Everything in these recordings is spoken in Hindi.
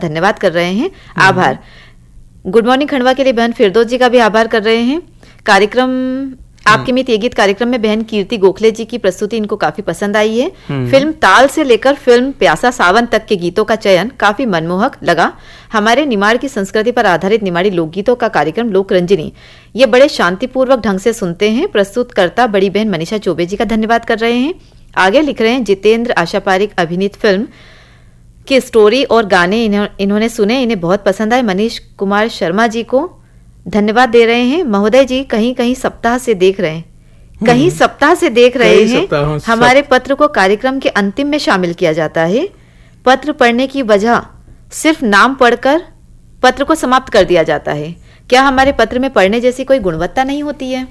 धन्यवाद कर रहे हैं, आभार। गुड मॉर्निंग खंडवा के लिए बहन फिरदौस जी का भी आभार कर रहे हैं। कार्यक्रम आपके मित ये गीत कार्यक्रम में बहन कीर्ति गोखले जी की प्रस्तुति इनको काफी पसंद आई है। फिल्म ताल से लेकर फिल्म प्यासा सावन तक के गीतों का चयन काफी मनमोहक लगा। हमारे निमाड़ की संस्कृति पर आधारित निमाड़ी लोकगीतों का कार्यक्रम लोक रंजनी ये बड़े शांतिपूर्वक ढंग से सुनते हैं। प्रस्तुतकर्ता बड़ी बहन मनीषा चौबे जी का धन्यवाद कर रहे हैं। आगे लिख रहे हैं जितेंद्र आशा पारिक अभिनीत फिल्म की स्टोरी और गाने इन्होंने सुने, इन्हें बहुत पसंद आए। मनीष कुमार शर्मा जी को धन्यवाद दे रहे हैं। महोदय जी कहीं कहीं सप्ताह से देख रहे हैं, कहीं सप्ताह से देख रहे हैं। हमारे पत्र को कार्यक्रम के अंतिम में शामिल किया जाता है। पत्र पढ़ने की वजह सिर्फ नाम पढ़कर पत्र को समाप्त कर दिया जाता है। क्या हमारे पत्र में पढ़ने जैसी कोई गुणवत्ता नहीं होती है?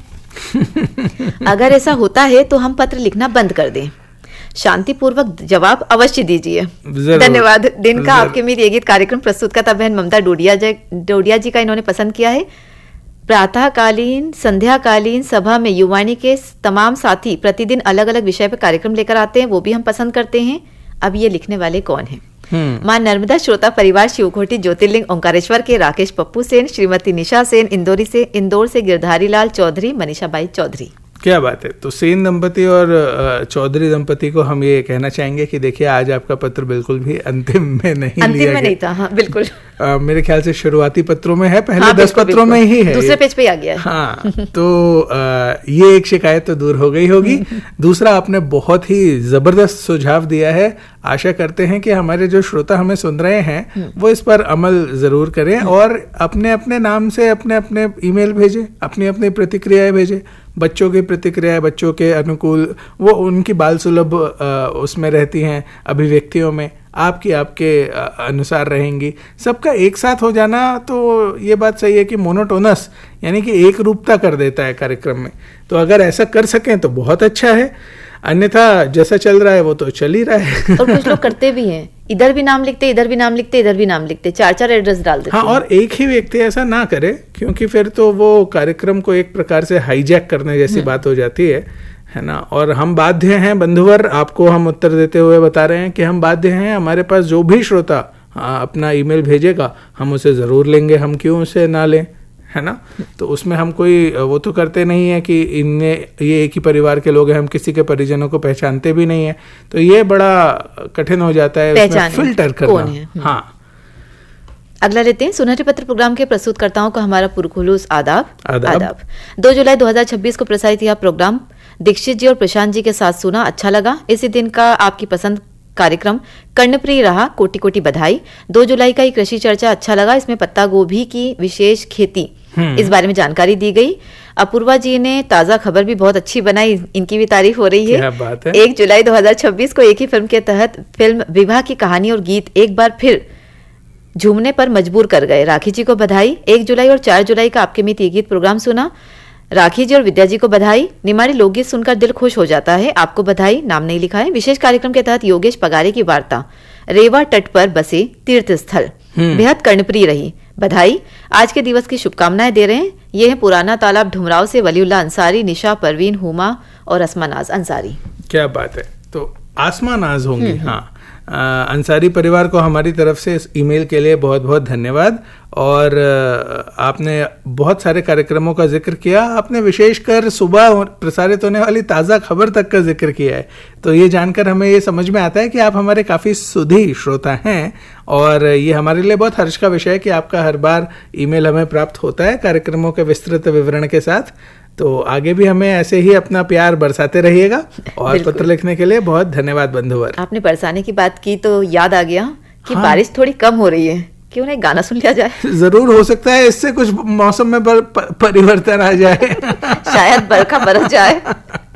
अगर ऐसा होता है तो हम पत्र लिखना बंद कर दें। शांतिपूर्वक जवाब अवश्य दीजिए। धन्यवाद। दिन का आपके मेरी ये गीत कार्यक्रम प्रस्तुत करता बहन ममता डोडिया जी का इन्होंने पसंद किया है। प्रातःकालीन संध्याकालीन सभा में युवाणी के तमाम साथी प्रतिदिन अलग अलग विषय पर कार्यक्रम लेकर आते हैं, वो भी हम पसंद करते हैं। अब ये लिखने वाले कौन हैं? मां नर्मदा श्रोता परिवार शिवकोटी ज्योतिर्लिंग ओंकारेश्वर के राकेश पप्पू सेन, श्रीमती निशा सेन इंदौर से गिरधारी लाल चौधरी, मनीषा बाई चौधरी। क्या बात है। तो सेन दंपति और चौधरी दंपति को हम ये कहना चाहेंगे कि देखिए आज आपका पत्र बिल्कुल भी अंतिम में नहीं था। हाँ, बिल्कुल। मेरे ख्याल से शुरुआती पत्रों में है, पहले 10 पत्रों में ही है, दूसरे पेज पे आ गया है। हाँ, तो ये एक शिकायत तो दूर हो गई होगी। दूसरा, आपने बहुत ही जबरदस्त सुझाव दिया है। आशा करते हैं कि हमारे जो श्रोता हमें सुन रहे हैं वो इस पर अमल जरूर करें और अपने अपने नाम से अपने अपने ईमेल भेजें, अपनी अपनी प्रतिक्रियाएं भेजें। बच्चों की प्रतिक्रियाएं बच्चों के अनुकूल, वो उनकी बाल सुलभ उसमें रहती हैं, अभिव्यक्तियों में आपके अनुसार रहेंगी। सबका एक साथ हो जाना तो ये बात सही है कि मोनोटोनस यानी कि एक रूपता कर देता है कार्यक्रम में। तो अगर ऐसा कर सकें तो बहुत अच्छा है, अन्यथा जैसा चल रहा है वो तो चल ही रहा है। और कुछ लोग करते भी हैं, इधर भी नाम लिखते, इधर भी नाम लिखते, इधर भी नाम लिखते, 4 एड्रेस डाल देते। हाँ, और एक ही व्यक्ति ऐसा ना करे, क्योंकि फिर तो वो कार्यक्रम को एक प्रकार से हाईजैक करने जैसी बात हो जाती है ना। और हम बाध्य हैं बंधुवर, आपको हम उत्तर देते हुए बता रहे हैं कि हम बाध्य हैं। हमारे पास जो भी श्रोता अपना ईमेल भेजेगा हम उसे जरूर लेंगे, हम क्यों उसे ना लें, है ना। तो उसमें हम कोई वो तो करते नहीं है कि ये एक ही परिवार के लोग हैं, हम किसी के परिजनों को पहचानते भी नहीं है। तो ये बड़ा कठिन हो जाता है उसमें फिल्टर करना। हाँ, अगला लेते हैं। सुनहरे पत्र प्रोग्राम के प्रस्तुतकर्ताओं को हमारा पुरखुलूस आदाब। 2 जुलाई 2026 को प्रसारित यह प्रोग्राम दीक्षित जी और प्रशांत जी के साथ सुना, अच्छा लगा। इसी दिन का आपकी पसंद कार्यक्रम कर्णप्रिय रहा, कोटि कोटि बधाई। 2 जुलाई का ही कृषि चर्चा अच्छा लगा, इसमें पत्ता गोभी की विशेष खेती इस बारे में जानकारी दी गई। अपूर्वा जी ने ताजा खबर भी बहुत अच्छी बनाई, इनकी भी तारीफ हो रही है। क्या बात है। 1 जुलाई 2026 को एक ही फिल्म के तहत फिल्म विवाह की कहानी और गीत एक बार फिर झूमने पर मजबूर कर गए, राखी जी को बधाई। 1 जुलाई और 4 जुलाई का आपके मित ये गीत प्रोग्राम सुना, राखी जी और विद्या जी को बधाई। निमाड़ी लोकगीत सुनकर दिल खुश हो जाता है, आपको बधाई, नाम नहीं लिखा है। विशेष कार्यक्रम के तहत योगेश पगारे की वार्ता रेवा तट पर बसे तीर्थ स्थल बेहद कर्णप्रिय रही, बधाई। आज के दिवस की शुभकामनाएं दे रहे हैं। ये है पुराना तालाब ढुमराव से वलीउल्लाह अंसारी, निशा परवीन, हुमा और अस्मानाज अंसारी। क्या बात है। तो आसमानाज होंगी। हाँ, अंसारी परिवार को हमारी तरफ से इस ईमेल के लिए बहुत बहुत धन्यवाद। और आपने बहुत सारे कार्यक्रमों का जिक्र किया, आपने विशेषकर सुबह प्रसारित होने वाली ताज़ा खबर तक का जिक्र किया है। तो ये जानकर हमें ये समझ में आता है कि आप हमारे काफ़ी सुधी श्रोता हैं और ये हमारे लिए बहुत हर्ष का विषय है कि आपका हर बार ईमेल हमें प्राप्त होता है कार्यक्रमों के विस्तृत विवरण के साथ। तो आगे भी हमें ऐसे ही अपना प्यार बरसाते रहिएगा। और पत्र लिखने के लिए बहुत धन्यवाद बंधुवर। आपने बरसाने की बात की तो याद आ गया कि बारिश थोड़ी कम हो रही है, क्यों नहीं गाना सुन लिया जाए। जरूर, हो सकता है इससे कुछ मौसम में परिवर्तन आ जाए, शायद बरखा बरस जाए।